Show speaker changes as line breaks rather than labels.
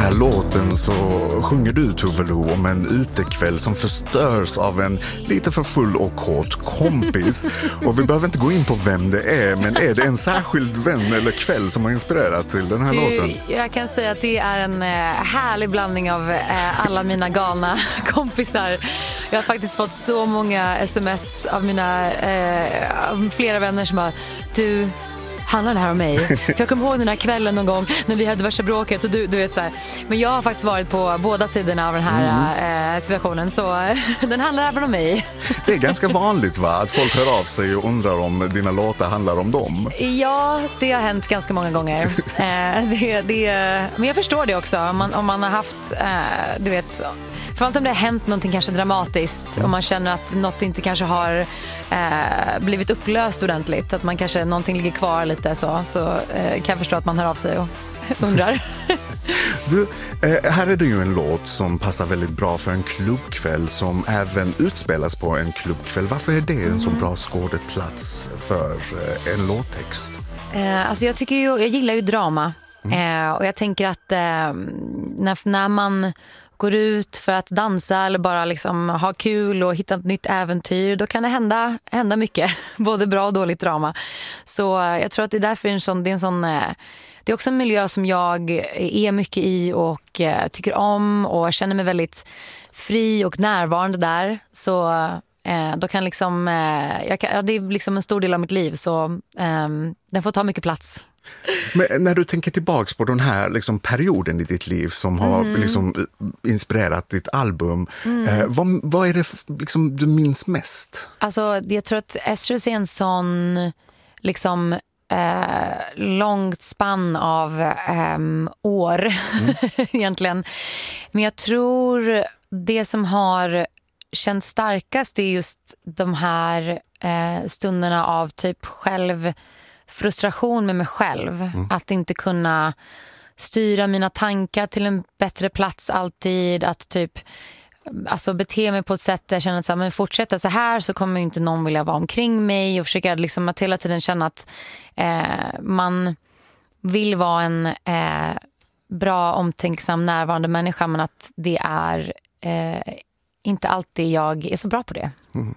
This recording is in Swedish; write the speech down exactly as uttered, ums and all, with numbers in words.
här låten så sjunger du, Tove Lo, om en utekväll som förstörs av en lite för full och kort kompis. Och vi behöver inte gå in på vem det är, men är det en särskild vän eller kväll som har inspirerat till den här
du,
låten?
Jag kan säga att det är en eh, härlig blandning av eh, alla mina galna kompisar. Jag har faktiskt fått så många sms av mina eh, av flera vänner som har, du, handlar det här om mig? För jag kommer ihåg den här kvällen någon gång när vi hade värsta bråket och du, du vet så här. Men jag har faktiskt varit på båda sidorna av den här mm. eh, situationen, så den handlar även om mig.
Det är ganska vanligt, va? Att folk hör av sig och undrar om dina låtar handlar om dem.
Ja, det har hänt ganska många gånger. eh, det, det, men jag förstår det också. Om man, om man har haft, eh, du vet, framförallt om det har hänt någonting kanske dramatiskt och man känner att något inte kanske har eh, blivit upplöst ordentligt, att man kanske, någonting ligger kvar lite så, så eh, kan jag förstå att man hör av sig och undrar.
Du, eh, här är det ju en låt som passar väldigt bra för en klubbkväll som även utspelas på en klubbkväll. Varför är det en mm. så bra skådeplats för eh, en låttext?
Eh, alltså jag tycker ju, jag gillar ju drama. Mm. Eh, och jag tänker att eh, när, när man går ut för att dansa eller bara liksom ha kul och hitta ett nytt äventyr, då kan det hända, hända mycket, både bra och dåligt drama. Så eh, jag tror att det är därför en sån, det är en sån eh, det är också en miljö som jag är mycket i och eh, tycker om och känner mig väldigt fri och närvarande där. Så eh, då kan liksom eh, jag kan, ja, det är liksom en stor del av mitt liv, så eh, den får ta mycket plats.
Men när du tänker tillbaks på den här liksom, perioden i ditt liv som har mm. liksom, inspirerat ditt album, mm. eh, vad, vad är det liksom, du minns mest?
Alltså, jag tror att Estrus är en sån liksom, eh, långt spann av eh, år mm. egentligen. Men jag tror det som har känts starkast är just de här eh, stunderna av typ själv frustration med mig själv. Mm. Att inte kunna styra mina tankar till en bättre plats alltid. Att typ alltså bete mig på ett sätt där jag känner att så här, men fortsätta så här så kommer ju inte någon vilja vara omkring mig. Och försöka liksom att hela tiden känna att eh, man vill vara en eh, bra, omtänksam, närvarande människa, men att det är eh, inte alltid jag är så bra på det.
Mm.